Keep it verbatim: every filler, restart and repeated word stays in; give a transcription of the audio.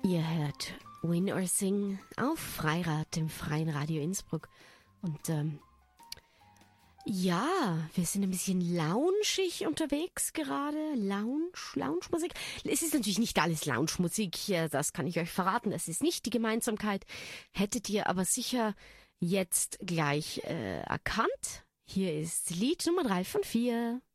Ihr hört Win or Sing auf Freirad, dem Freien Radio Innsbruck. Und ähm, ja, wir sind ein bisschen loungig unterwegs gerade. Lounge, Lounge-Musik. Es ist natürlich nicht alles Lounge-Musik hier, das kann ich euch verraten. Das ist nicht die Gemeinsamkeit. Hättet ihr aber sicher jetzt gleich äh, erkannt. Hier ist Lied Nummer drei von vier.